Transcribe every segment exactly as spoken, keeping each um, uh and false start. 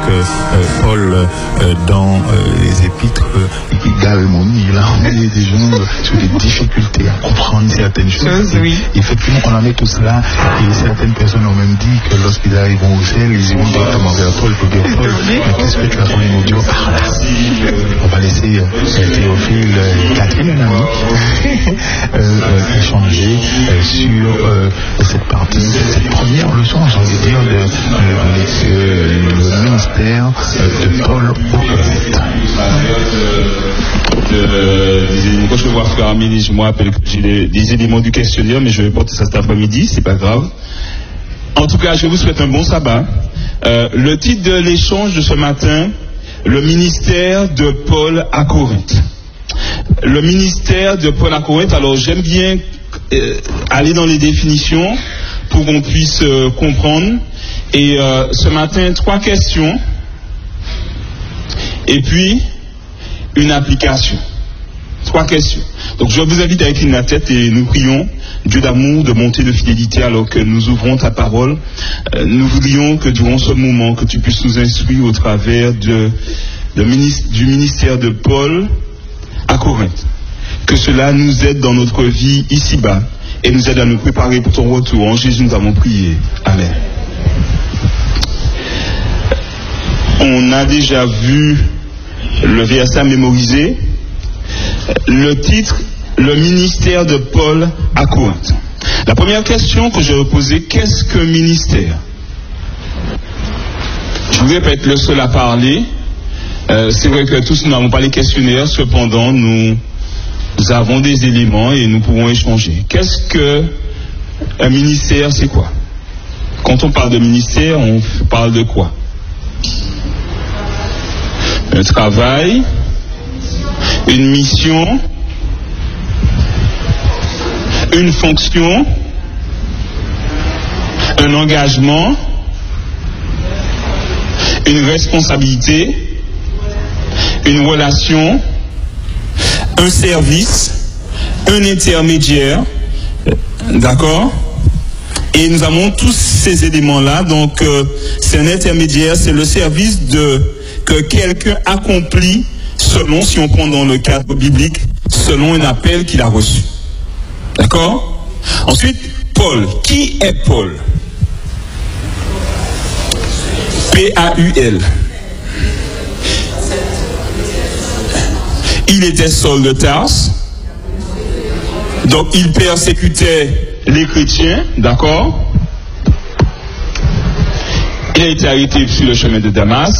que euh, Paul, euh, dans euh, les épîtres, euh, également, il a emmené des gens sur des difficultés à comprendre certaines choses. Chose, oui. Et, effectivement, on en est tous là. Et certaines personnes ont même dit que lorsqu'ils arriveront au ciel, ils iront directement vers Paul pour dire Paul, mais qu'est-ce que tu as fait mon Dieu par là? On va laisser euh, Théophile et Catherine, un ami, euh, euh, échanger euh, sur euh, cette partie, cette première leçon, j'ai envie de dire, de, de, de, de, le ministère de Paul au Corinthe. Quand je vois Frère Amélie, je me rappelle que j'ai des, des éléments du questionnaire, mais je vais porter ça cet après-midi, c'est pas grave. En tout cas, je vous souhaite un bon sabbat. Euh, le titre de l'échange de ce matin, le ministère de Paul à Corinthe. Le ministère de Paul à Corinthe, alors j'aime bien euh, aller dans les définitions pour qu'on puisse euh, comprendre. Et euh, ce matin, trois questions. Et puis, une application. Trois questions. Donc je vous invite à incliner la tête et nous prions Dieu d'amour, de bonté, de fidélité, alors que nous ouvrons ta parole. Euh, nous voudrions que durant ce moment, que tu puisses nous instruire au travers de, de ministre, du ministère de Paul à Corinthe. Que cela nous aide dans notre vie ici-bas et nous aide à nous préparer pour ton retour. En Jésus, nous avons prié. Amen. On a déjà vu le verset à mémoriser. Le titre, le ministère de Paul à Corinthe. La première question que je vais poser, qu'est-ce que ministère? Je ne voudrais pas être le seul à parler. Euh, c'est vrai que tous nous n'avons pas les questionnaires, cependant nous, nous avons des éléments et nous pouvons échanger. Qu'est-ce que un ministère, c'est quoi? Quand on parle de ministère, on parle de quoi? Un travail, une mission, une fonction, un engagement, une responsabilité, une relation, un service, un intermédiaire, d'accord? Et nous avons tous ces éléments-là. Donc, euh, c'est un intermédiaire, c'est le service de que quelqu'un accomplit selon, si on prend dans le cadre biblique, selon un appel qu'il a reçu. D'accord? Ensuite, Paul. Qui est Paul? P A U L. Il était Saul de Tarse. Donc, il persécutait les chrétiens. D'accord? Il a été arrêté sur le chemin de Damas.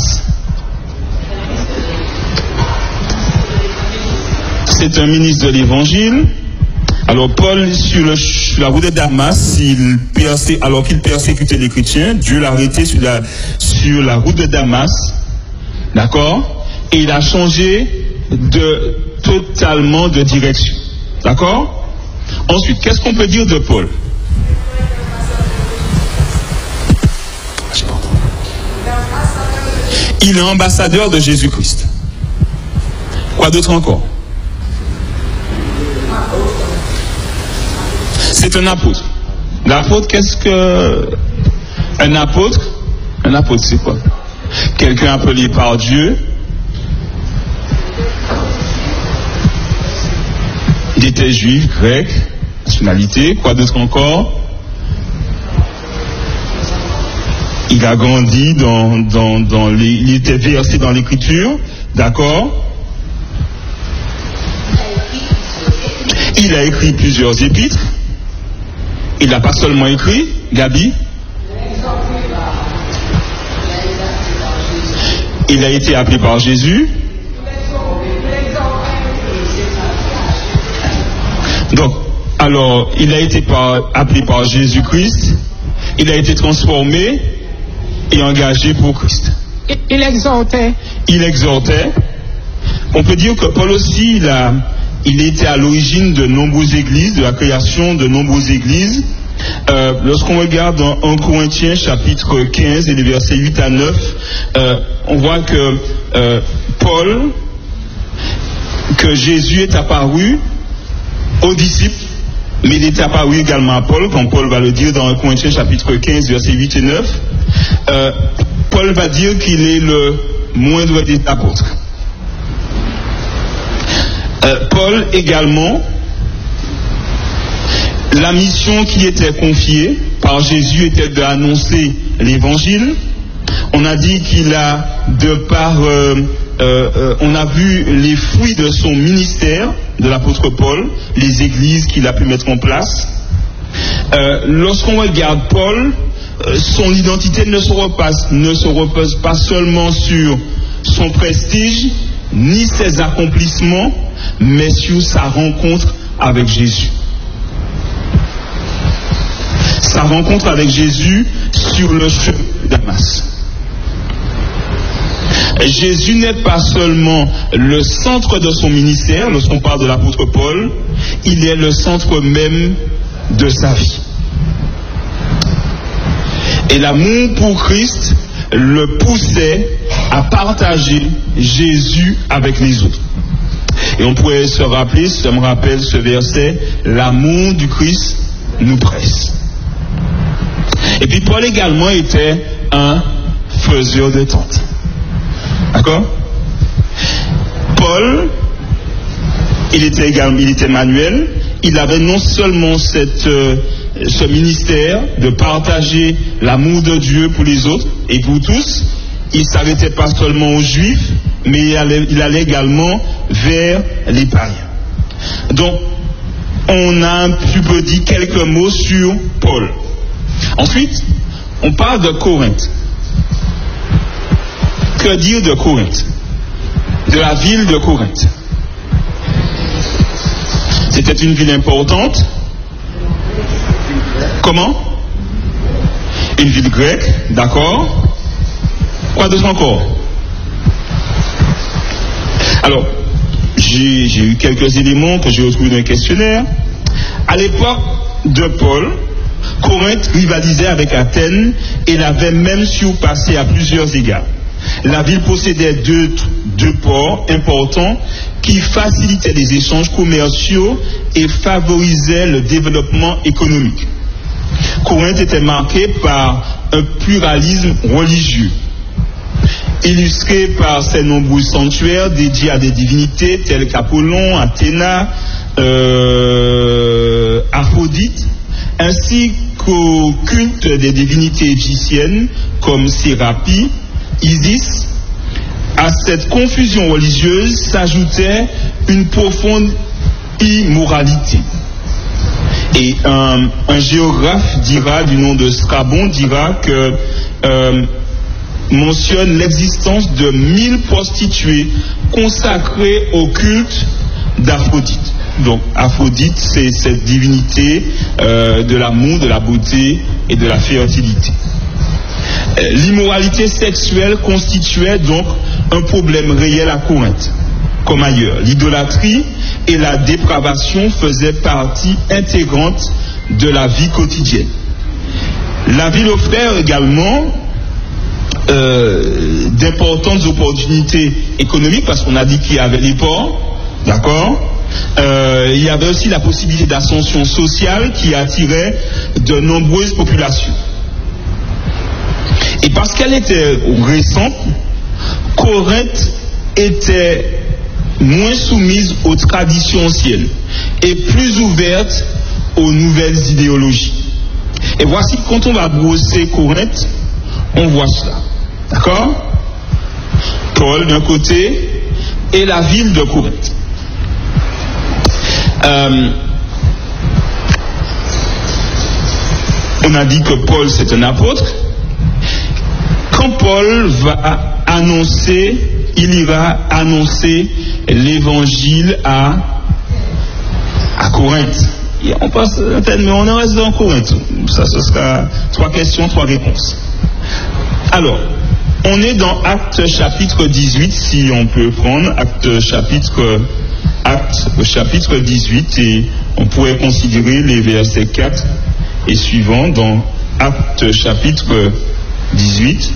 C'est un ministre de l'Évangile. Alors Paul, sur, le, sur la route de Damas, il persé, alors qu'il persécutait les chrétiens, Dieu l'a arrêté sur la, sur la route de Damas. D'accord? Et il a changé de, totalement de direction. D'accord? Ensuite, qu'est-ce qu'on peut dire de Paul? Il est ambassadeur de Jésus-Christ. Quoi d'autre encore? C'est un apôtre. L'apôtre, qu'est-ce que... Un apôtre? Un apôtre, c'est quoi? Quelqu'un appelé par Dieu. Il était juif, grec, nationalité. Quoi d'autre encore? Il a grandi dans, dans, dans les... Il était versé dans l'écriture. D'accord? Il a écrit plusieurs épîtres. Il n'a pas seulement écrit, Gabi. Il a été appelé par Jésus. Donc, alors, il a été par, appelé par Jésus-Christ. Il a été transformé et engagé pour Christ. Il exhortait. Il exhortait. On peut dire que Paul aussi, il a... Il était à l'origine de nombreuses églises, de la création de nombreuses églises. Euh, lorsqu'on regarde dans premier Corinthiens chapitre quinze et les versets huit à neuf, euh, on voit que euh, Paul, que Jésus est apparu aux disciples, mais il est apparu également à Paul, comme Paul va le dire dans premier Corinthiens chapitre quinze, versets huit et neuf. Euh, Paul va dire qu'il est le moindre des apôtres. Euh, Paul également, la mission qui était confiée par Jésus était d'annoncer l'évangile. On a dit qu'il a, de par, euh, euh, euh, on a vu les fruits de son ministère, de l'apôtre Paul, les églises qu'il a pu mettre en place. Euh, lorsqu'on regarde Paul, euh, son identité ne se repose, ne se repose pas seulement sur son prestige, ni ses accomplissements, mais sur sa rencontre avec Jésus. Sa rencontre avec Jésus sur le chemin de Damas. Jésus n'est pas seulement le centre de son ministère, lorsqu'on parle de l'apôtre Paul, il est le centre même de sa vie. Et l'amour pour Christ le poussait à partager Jésus avec les autres. Et on pourrait se rappeler, ça me rappelle ce verset, l'amour du Christ nous presse. Et puis Paul également était un faiseur de tentes. D'accord? Paul, il était également, il était manuel. Il avait non seulement cette, euh, ce ministère de partager l'amour de Dieu pour les autres et pour tous. Il ne s'arrêtait pas seulement aux Juifs, mais il allait, il allait également vers les païens. Donc, on a un petit peu dit quelques mots sur Paul. Ensuite, on parle de Corinthe. Que dire de Corinthe? De la ville de Corinthe. C'était une ville importante. Comment? Une ville grecque, d'accord. Quoi d'autre encore? Alors, j'ai, j'ai eu quelques éléments que j'ai retrouvés dans le questionnaire. À l'époque de Paul, Corinthe rivalisait avec Athènes et l'avait même surpassé à plusieurs égards. La ville possédait deux, deux ports importants qui facilitaient les échanges commerciaux et favorisaient le développement économique. Corinthe était marquée par un pluralisme religieux, illustré par ses nombreux sanctuaires dédiés à des divinités telles qu'Apollon, Athéna, euh, Aphrodite, ainsi qu'au culte des divinités égyptiennes comme Sérapis, Isis. À cette confusion religieuse s'ajoutait une profonde immoralité. Et un, un géographe dira, du nom de Strabon, dira que euh, mentionne l'existence de mille prostituées consacrées au culte d'Aphrodite. Donc Aphrodite, c'est cette divinité euh, de l'amour, de la beauté et de la fertilité. L'immoralité sexuelle constituait donc un problème réel à Corinthe, comme ailleurs. L'idolâtrie et la dépravation faisaient partie intégrante de la vie quotidienne. La ville offrait également euh, d'importantes opportunités économiques, parce qu'on a dit qu'il y avait les ports, d'accord ? Euh, il y avait aussi la possibilité d'ascension sociale qui attirait de nombreuses populations. Et parce qu'elle était récente, Corinthe était moins soumise aux traditions anciennes et plus ouverte aux nouvelles idéologies. Et voici, quand on va brosser Corinthe, on voit cela. D'accord? Paul d'un côté et la ville de Corinthe. Euh, on a dit que Paul c'est un apôtre. Quand Paul va annoncer, il ira annoncer l'évangile à, à Corinthe. Et on passe, mais on en reste dans Corinthe. Ça, ce sera trois questions, trois réponses. Alors, on est dans Actes chapitre dix-huit, si on peut prendre Actes chapitre, Actes chapitre dix-huit, et on pourrait considérer les versets quatre et suivants dans Actes chapitre dix-huit.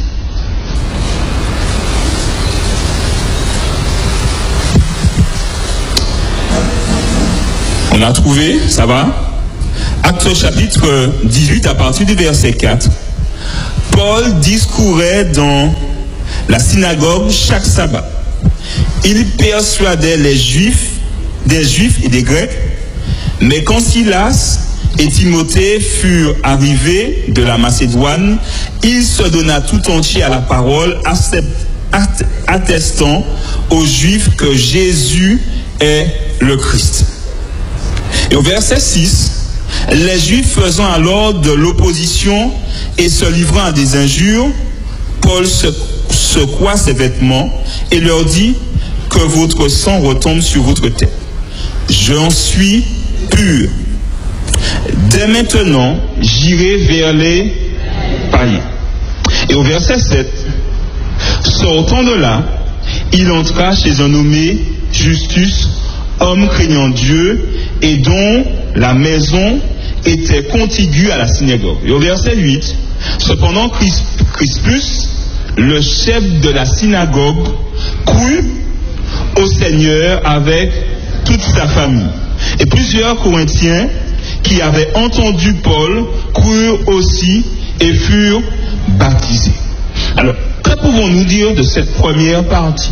On a trouvé, ça va? Actes chapitre dix-huit à partir du verset quatre. Paul discourait dans la synagogue chaque sabbat. Il persuadait les Juifs, des Juifs et des Grecs, mais quand Silas et Timothée furent arrivés de la Macédoine, il se donna tout entier à la parole, attestant aux Juifs que Jésus est le Christ. Et au verset six, les Juifs faisant alors de l'opposition et se livrant à des injures, Paul secoua ses vêtements et leur dit que votre sang retombe sur votre tête. J'en suis pur. Dès maintenant, j'irai vers les païens. Et au verset sept, sortant de là, il entra chez un nommé Justus, homme craignant Dieu, et dont la maison était contiguë à la synagogue. Et au verset huit, cependant Crispus, le chef de la synagogue, crut au Seigneur avec toute sa famille. Et plusieurs Corinthiens qui avaient entendu Paul crurent aussi et furent baptisés. Alors, que pouvons-nous dire de cette première partie?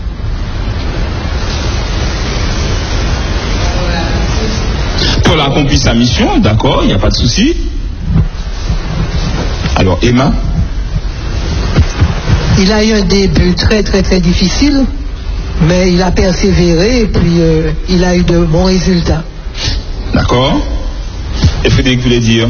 Paul a accompli sa mission, d'accord, il n'y a pas de souci. Alors, Emma? Il a eu un début très très très difficile, mais il a persévéré et puis euh, il a eu de bons résultats. D'accord. Et Frédéric voulait dire?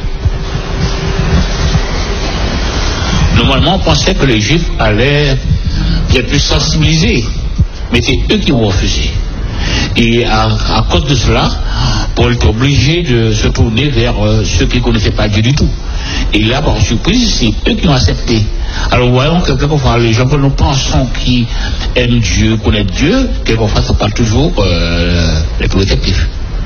Normalement, on pensait que les Juifs allaient bien plus sensibiliser, mais c'est eux qui ont refusé. Et à, à cause de cela, Paul est obligé de se tourner vers euh, ceux qui ne connaissaient pas Dieu du tout. Et là, par surprise, c'est eux qui ont accepté. Alors voyons que quelquefois, les gens que nous pensons qui aiment Dieu, connaissent Dieu, quelquefois, ce n'est pas toujours euh, les plus réceptifs.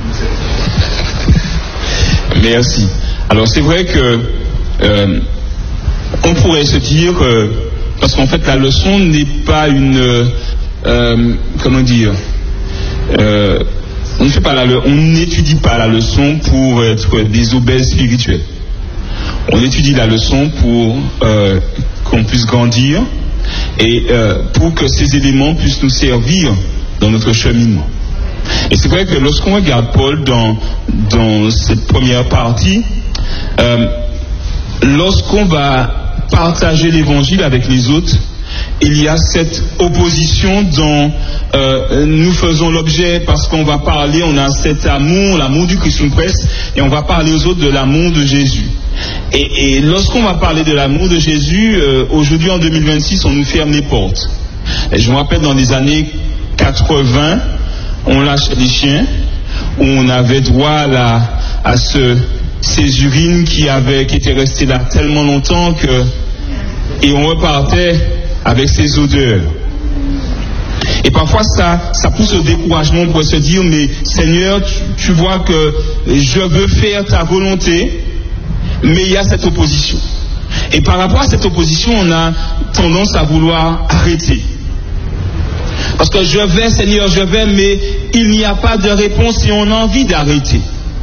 Merci. Alors c'est vrai que euh, on pourrait se dire que, parce qu'en fait la leçon n'est pas une euh, comment dire euh, on ne fait pas la on n'étudie pas la leçon pour être des obèses spirituels. On étudie la leçon pour euh, qu'on puisse grandir et euh, pour que ces éléments puissent nous servir dans notre cheminement. Et c'est vrai que lorsqu'on regarde Paul dans, dans cette première partie, euh, lorsqu'on va partager l'évangile avec les autres, il y a cette opposition dont euh, nous faisons l'objet parce qu'on va parler, on a cet amour, l'amour du Christ nous presse, et on va parler aux autres de l'amour de Jésus. Et, et lorsqu'on va parler de l'amour de Jésus, euh, aujourd'hui en deux mille vingt-six, on nous ferme les portes. Et je me rappelle dans les années quatre-vingts, on lâchait des chiens, où on avait droit à, la, à ce, ces urines qui, avaient, qui étaient restées là tellement longtemps que, et on repartait avec ces odeurs. Et parfois ça, ça pousse au découragement pour se dire, mais Seigneur, tu, tu vois que je veux faire ta volonté, mais il y a cette opposition. Et par rapport à cette opposition, on a tendance à vouloir arrêter. Parce que je vais, Seigneur, je vais, mais il n'y a pas de réponse et on a envie d'arrêter.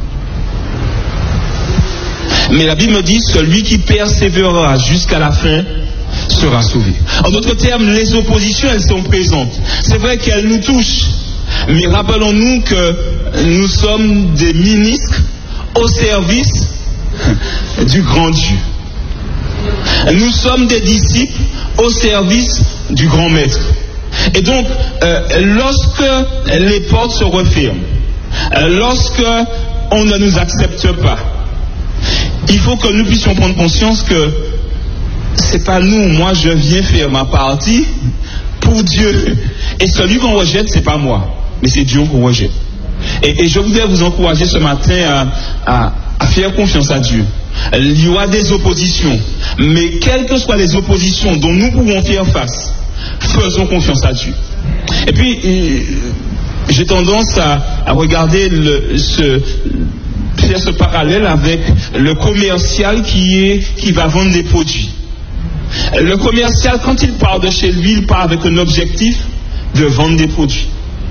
Mais la Bible me dit, celui qui persévérera jusqu'à la fin sera sauvé. En d'autres termes, les oppositions, elles sont présentes. C'est vrai qu'elles nous touchent. Mais rappelons-nous que nous sommes des ministres au service du grand Dieu. Nous sommes des disciples au service du grand maître. Et donc, euh, lorsque les portes se referment, euh, lorsque on ne nous accepte pas, il faut que nous puissions prendre conscience que c'est pas nous, moi je viens faire ma partie pour Dieu. Et celui qu'on rejette, c'est pas moi, mais c'est Dieu qu'on rejette. Et, et je voudrais vous encourager ce matin à, à, à faire confiance à Dieu. Il y aura des oppositions, mais quelles que soient les oppositions dont nous pouvons faire face, faisons confiance à Dieu. Et puis, j'ai tendance à, à regarder le, ce, faire ce parallèle avec le commercial qui, est, qui va vendre des produits. Le commercial, quand il part de chez lui, il part avec un objectif de vendre des produits.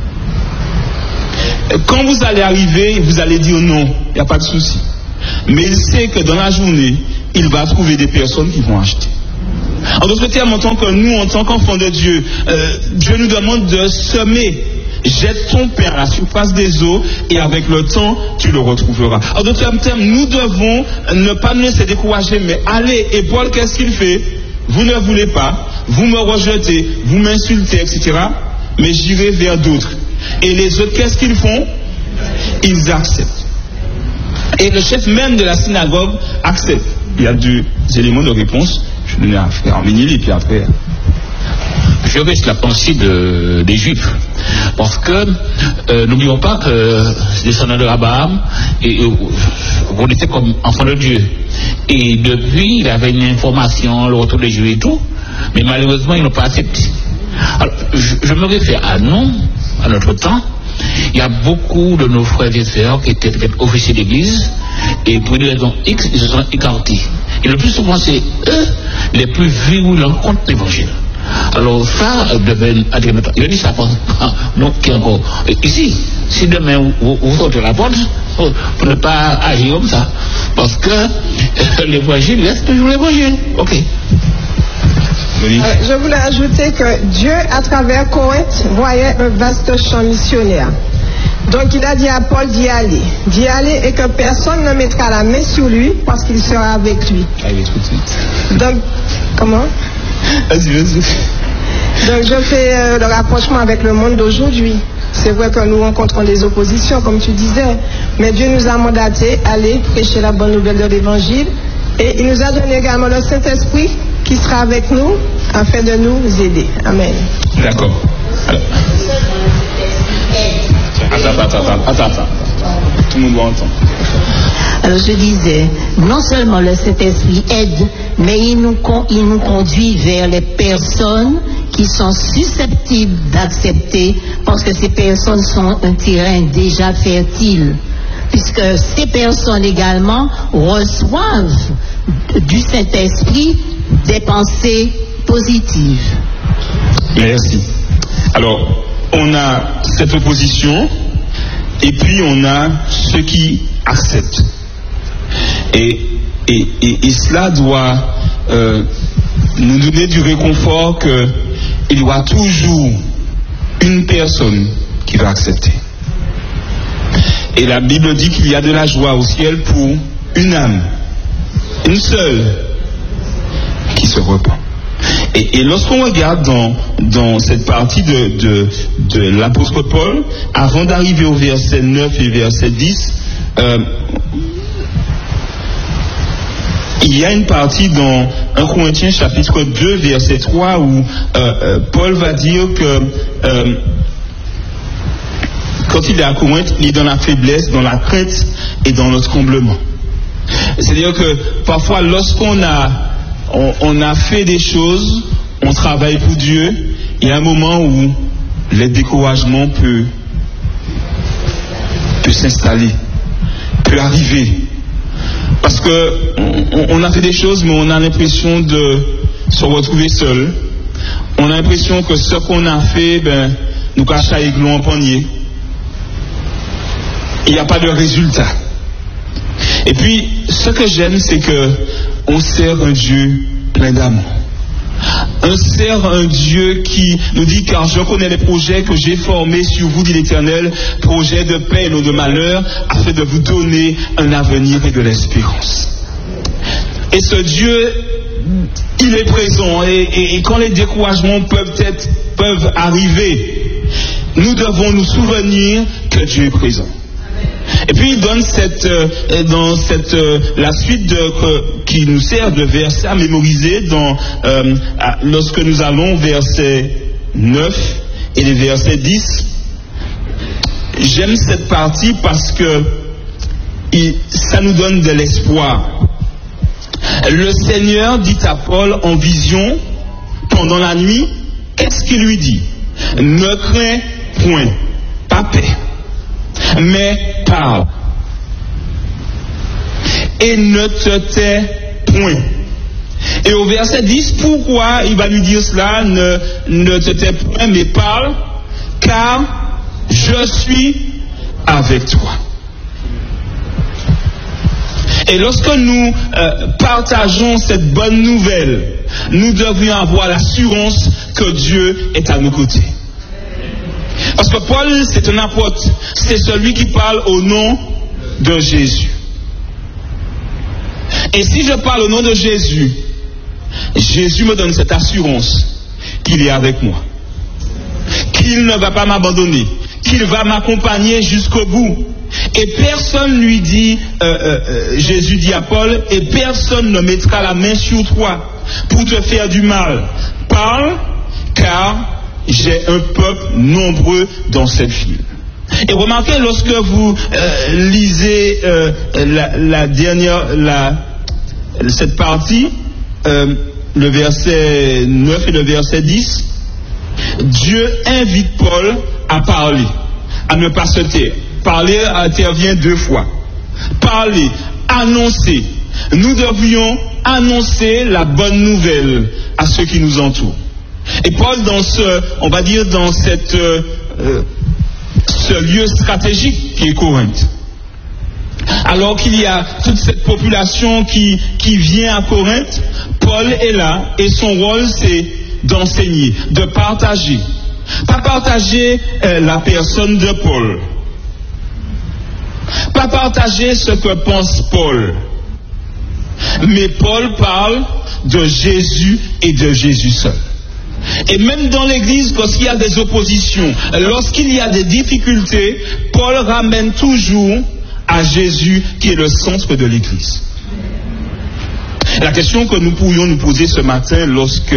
Quand vous allez arriver, vous allez dire non, il n'y a pas de souci. Mais il sait que dans la journée, il va trouver des personnes qui vont acheter. En d'autres termes, en tant que nous, en tant qu'enfants de Dieu, euh, Dieu nous demande de semer. Jette ton pain à la surface des eaux et avec le temps, tu le retrouveras. En d'autres termes, nous devons ne pas nous laisser décourager, mais aller. Et Paul, qu'est-ce qu'il fait? Vous ne voulez pas, vous me rejetez, vous m'insultez, et cetera. Mais j'irai vers d'autres. Et les autres, qu'est-ce qu'ils font? Ils acceptent. Et le chef même de la synagogue accepte. Il y a deux éléments de réponse. Je vais donner à frère Ménil et puis après. Je reste la pensée de, des Juifs. Parce que, euh, n'oublions pas que c'est descendants de Abraham, et, et on était comme enfants de Dieu. Et depuis, il avait une information, le retour des Juifs et tout, mais malheureusement, ils n'ont pas accepté. Alors, je, je me réfère à nous, à notre temps. Il y a beaucoup de nos frères et sœurs qui étaient peut-être officiers d'église, et pour des raisons X, ils se sont écartés. Et le plus souvent, c'est eux les plus virulents contre l'évangile. Alors ça devait être notre... Il a dit ça donc qui encore ici, si demain vous, vous sortez la porte, pour ne pas agir comme ça, parce que euh, l'évangile reste toujours l'évangile. Ok. Euh, je voulais ajouter que Dieu, à travers Corinthe, voyait un vaste champ missionnaire. Donc il a dit à Paul d'y aller, d'y aller et que personne ne mettra la main sur lui parce qu'il sera avec lui. Allez, tout de suite. Donc, comment? Vas-y, vas-y. Donc je fais euh, le rapprochement avec le monde d'aujourd'hui. C'est vrai que nous rencontrons des oppositions, comme tu disais, mais Dieu nous a mandaté aller prêcher la bonne nouvelle de l'évangile et il nous a donné également le Saint-Esprit qui sera avec nous afin de nous aider. Amen. D'accord. Alors. Attends, attends, attends, attends, attends. Tout le monde doit entendre. Alors je disais, non seulement le Saint-Esprit aide, mais il nous, il nous conduit vers les personnes qui sont susceptibles d'accepter, parce que ces personnes sont un terrain déjà fertile, puisque ces personnes également reçoivent du Saint-Esprit des pensées positives. Merci. Alors, on a cette opposition, et puis on a ceux qui acceptent. Et, et, et, et cela doit euh, nous donner du réconfort qu'il y aura toujours une personne qui va accepter. Et la Bible dit qu'il y a de la joie au ciel pour une âme, une seule, qui se repent. Et, et lorsqu'on regarde dans, dans cette partie de, de, de l'apôtre Paul, avant d'arriver au verset neuf et verset dix, euh, il y a une partie dans un Corinthiens chapitre deux, verset trois, où euh, euh, Paul va dire que euh, quand il est à Corinthe, il est dans la faiblesse, dans la crainte et dans le tremblement. C'est-à-dire que parfois, lorsqu'on a, on, on a fait des choses, on travaille pour Dieu, il y a un moment où le découragement peut, peut s'installer, peut arriver. Parce que on, on a fait des choses, mais on a l'impression de se retrouver seul. On a l'impression que ce qu'on a fait, ben, nous cache à aiglon en panier. Il n'y a pas de résultat. Et puis, ce que j'aime, c'est que on sert un Dieu plein d'amour. On sert un Dieu qui nous dit, car je connais les projets que j'ai formés sur vous, dit l'Éternel, projets de paix et non de malheur, afin de vous donner un avenir et de l'espérance. Et ce Dieu, il est présent, et, et, et quand les découragements peuvent être, peuvent arriver, nous devons nous souvenir que Dieu est présent. Et puis il donne cette, euh, dans cette, euh, la suite de, que, qui nous sert de verset à mémoriser dans, euh, à, lorsque nous allons verset neuf et les versets dix. J'aime cette partie parce que il, ça nous donne de l'espoir. Le Seigneur dit à Paul en vision pendant la nuit, qu'est-ce qu'il lui dit? Ne crains point, pas paix, mais parle. Et ne te tais point. Et au verset dix, pourquoi il va lui dire cela? Ne, ne te tais point, mais parle, car je suis avec toi. Et lorsque nous euh, partageons cette bonne nouvelle, nous devrions avoir l'assurance que Dieu est à nos côtés. Parce que Paul, c'est un apôtre, c'est celui qui parle au nom de Jésus. Et si je parle au nom de Jésus, Jésus me donne cette assurance qu'il est avec moi, qu'il ne va pas m'abandonner, qu'il va m'accompagner jusqu'au bout. Et personne lui dit, euh, euh, Jésus dit à Paul, et personne ne mettra la main sur toi pour te faire du mal. Parle, car j'ai un peuple nombreux dans cette ville. Et remarquez, lorsque vous euh, lisez euh, la, la dernière, la, cette partie, euh, le verset neuf et le verset dix, Dieu invite Paul à parler, à ne pas se taire. Parler intervient deux fois. Parler, annoncer. Nous devrions annoncer la bonne nouvelle à ceux qui nous entourent. Et Paul, dans ce, on va dire, dans cette, euh, ce lieu stratégique qui est Corinthe, alors qu'il y a toute cette population qui, qui vient à Corinthe, Paul est là et son rôle c'est d'enseigner, de partager. Pas partager euh, la personne de Paul. Pas partager ce que pense Paul. Mais Paul parle de Jésus et de Jésus seul. Et même dans l'église, lorsqu'il y a des oppositions, lorsqu'il y a des difficultés, Paul ramène toujours à Jésus qui est le centre de l'église. La question que nous pourrions nous poser ce matin lorsque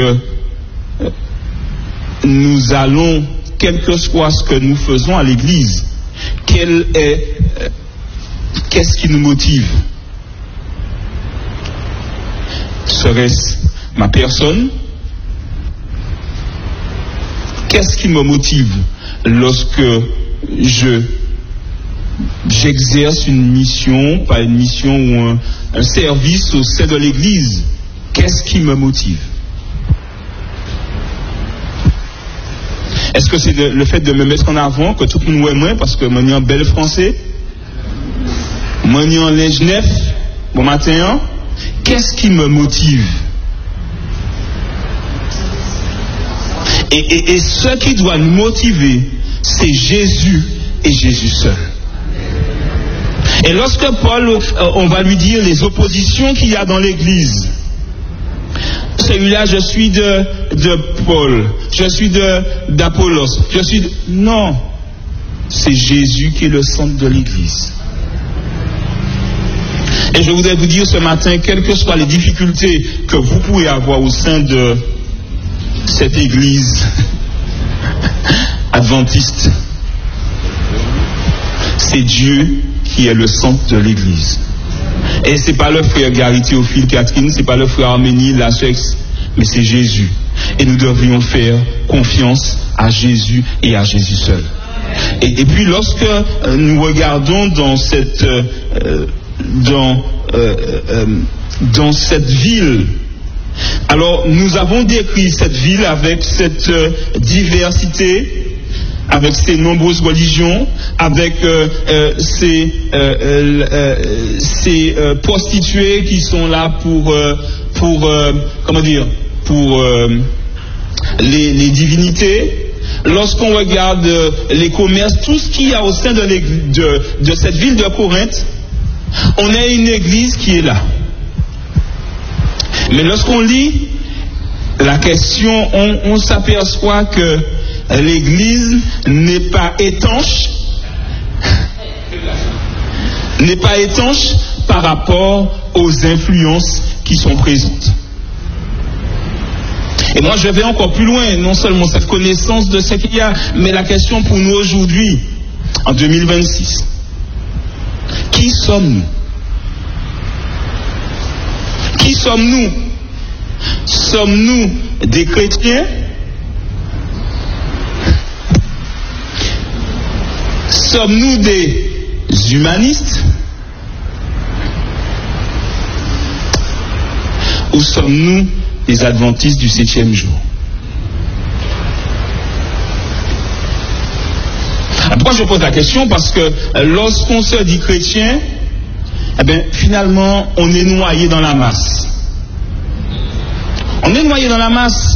nous allons, quel que soit ce que nous faisons à l'église, quel est, qu'est-ce qui nous motive? Serait-ce ma personne? Qu'est-ce qui me motive lorsque je j'exerce une mission, pas une mission ou un, un service au sein de l'église? Qu'est-ce qui me motive? Est-ce que c'est le, le fait de me mettre en avant, que tout le monde voit moi, parce que moi, je suis en bel français, moi, je suis en linge neuf, bon matin, qu'est-ce qui me motive? Et, et, et ce qui doit nous motiver, c'est Jésus et Jésus seul. Et lorsque Paul, euh, on va lui dire les oppositions qu'il y a dans l'église, celui-là, je suis de, de Paul, je suis de, d'Apollos, je suis de... Non, c'est Jésus qui est le centre de l'église. Et je voudrais vous dire ce matin, quelles que soient les difficultés que vous pouvez avoir au sein de cette église adventiste, c'est Dieu qui est le centre de l'église. Et c'est pas le frère Gary Théophile Catherine, c'est pas le frère Arménie Lachex, mais c'est Jésus. Et nous devrions faire confiance à Jésus et à Jésus seul. Et, et puis lorsque euh, nous regardons dans cette euh, dans euh, euh, dans cette ville, alors nous avons décrit cette ville avec cette euh, diversité, avec ses nombreuses religions, avec euh, euh, ces, euh, euh, ces euh, prostituées qui sont là pour, euh, pour euh, comment dire, pour euh, les, les divinités. Lorsqu'on regarde euh, les commerces, tout ce qu'il y a au sein de, de, de cette ville de Corinthe, on a une église qui est là. Mais lorsqu'on lit la question, on, on s'aperçoit que l'église n'est pas étanche, n'est pas étanche par rapport aux influences qui sont présentes. Et moi je vais encore plus loin, non seulement cette connaissance de ce qu'il y a, mais la question pour nous aujourd'hui, en deux mille vingt-six, qui sommes-nous? Qui sommes-nous? Sommes-nous des chrétiens? Sommes-nous des humanistes? Ou sommes-nous des adventistes du septième jour? Pourquoi je pose la question? Parce que lorsqu'on se dit chrétien, eh bien, finalement, on est noyé dans la masse. On est noyé dans la masse.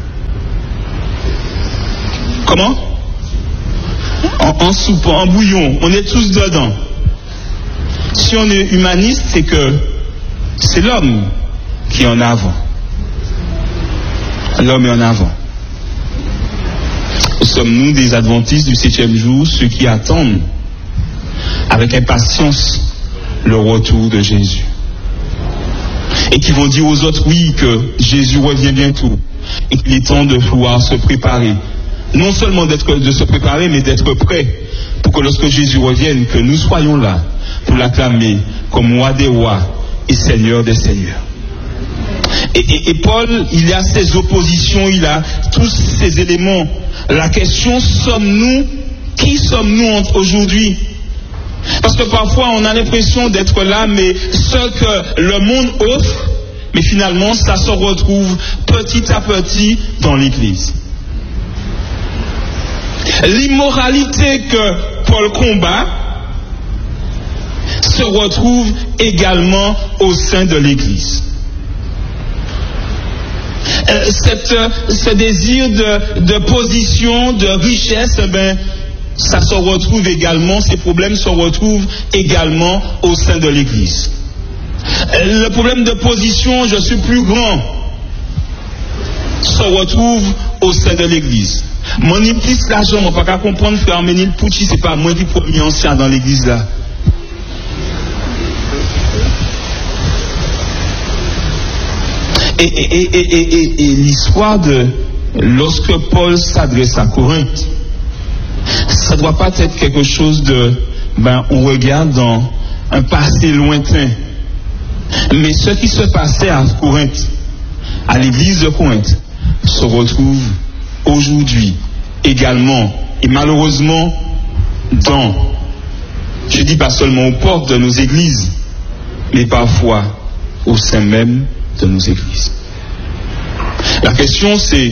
Comment? En, en soupe, en bouillon, on est tous dedans. Si on est humaniste, c'est que c'est l'homme qui est en avant. L'homme est en avant. Sommes-nous des adventistes du septième jour, ceux qui attendent avec impatience le retour de Jésus? Et qui vont dire aux autres, oui, que Jésus revient bientôt et qu'il est temps de pouvoir se préparer. Non seulement d'être, de se préparer, mais d'être prêt pour que lorsque Jésus revienne, que nous soyons là pour l'acclamer comme roi des rois et seigneur des seigneurs. Et, et, et Paul, il a ses oppositions, il a tous ces éléments. La question, sommes-nous, qui sommes-nous aujourd'hui? Parce que parfois on a l'impression d'être là, mais ce que le monde offre, mais finalement ça se retrouve petit à petit dans l'Église. L'immoralité que Paul combat se retrouve également au sein de l'Église. Cette, ce désir de, de position, de richesse, eh ben, ça se retrouve également, ces problèmes se retrouvent également au sein de l'Église. Le problème de position, je suis plus grand, se retrouve au sein de l'Église. Mon plus l'argent, on ne peut pas comprendre, frère Ménil Pouchi, c'est pas moi qui premier ancien dans l'Église là. Et, et, et, et, et, et l'histoire de lorsque Paul s'adresse à Corinthe, ça ne doit pas être quelque chose de, ben, on regarde dans un passé lointain. Mais ce qui se passait à Corinthe, à l'église de Corinthe, se retrouve aujourd'hui également, et malheureusement, dans, je dis pas seulement aux portes de nos églises, mais parfois au sein même de nos églises. La question c'est,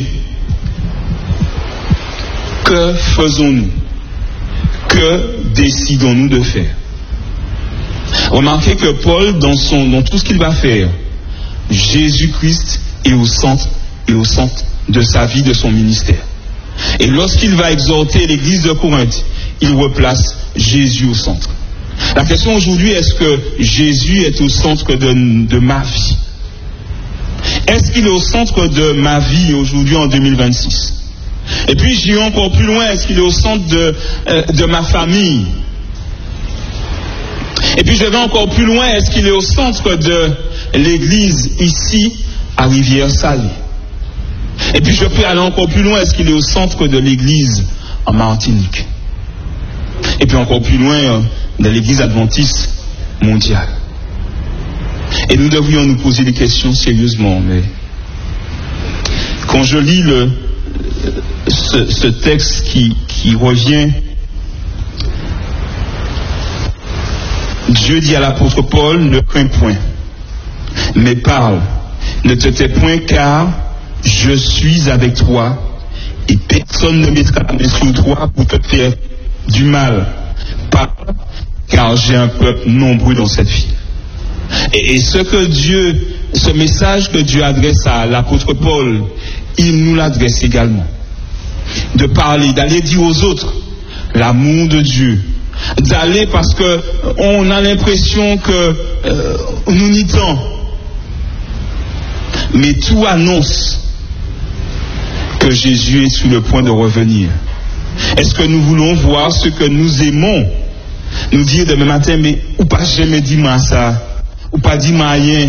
que faisons-nous? Que décidons-nous de faire? Remarquez que Paul, dans, son, dans tout ce qu'il va faire, Jésus-Christ est au centre, est au centre de sa vie, de son ministère. Et lorsqu'il va exhorter l'église de Corinthe, il replace Jésus au centre. La question aujourd'hui, est-ce que Jésus est au centre de, de ma vie? Est-ce qu'il est au centre de ma vie aujourd'hui en deux mille vingt-six? Et puis j'irai encore plus loin, est-ce qu'il est au centre de, euh, de ma famille? Et puis je vais encore plus loin, est-ce qu'il est au centre de l'église ici à Rivière-Salée? Et puis je peux aller encore plus loin, est-ce qu'il est au centre de l'église en Martinique? Et puis encore plus loin, euh, de l'église adventiste mondiale. Et nous devrions nous poser des questions sérieusement, mais quand je lis le, ce, ce texte qui, qui revient, Dieu dit à l'apôtre Paul, ne crains point, mais parle, ne te tais point, car je suis avec toi, et personne ne mettra la main sur toi pour te faire du mal. Parle, car j'ai un peuple nombreux dans cette ville. Et, et ce que Dieu, ce message que Dieu adresse à l'apôtre Paul, il nous l'adresse également. De parler, d'aller dire aux autres l'amour de Dieu. D'aller parce que on a l'impression que euh, nous n'y tend. Mais tout annonce que Jésus est sur le point de revenir. Est-ce que nous voulons voir ce que nous aimons? Nous dire demain matin, mais ou pas jamais dit moi ça, ou pas dit moi rien.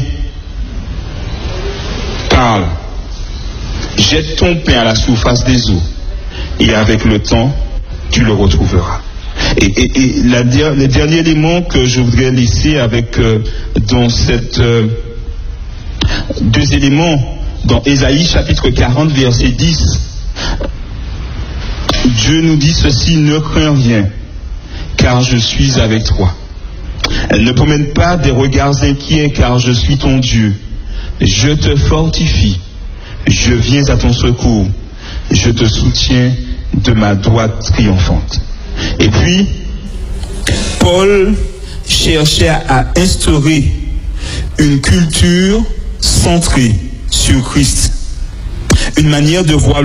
Parle. Jette ton pain à la surface des eaux, et avec le temps, tu le retrouveras. Et, et, et la, le dernier élément que je voudrais laisser avec euh, dans cette euh, deux éléments dans Ésaïe chapitre quarante verset dix, Dieu nous dit ceci: ne crains rien, car je suis avec toi. Ne promène pas des regards inquiets, car je suis ton Dieu. Je te fortifie, je viens à ton secours, je te soutiens de ma droite triomphante. Et puis, Paul cherchait à instaurer une culture centrée sur Christ, une manière de voir